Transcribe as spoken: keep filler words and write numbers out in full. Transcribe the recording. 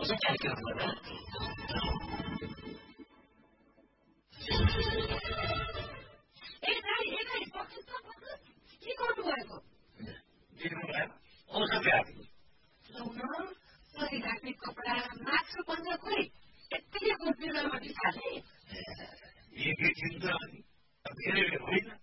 कसो कार्यक्रम होला ए दाइ ए दाइ पक्ष के गर्नु भएको देख्नु भयो औषध ल्याएको लौन सरी राख्ने कपडा मात्र बन्द खोइ यतिले खोज्ने नमटी थाले एक एक दिन त धेरै होइन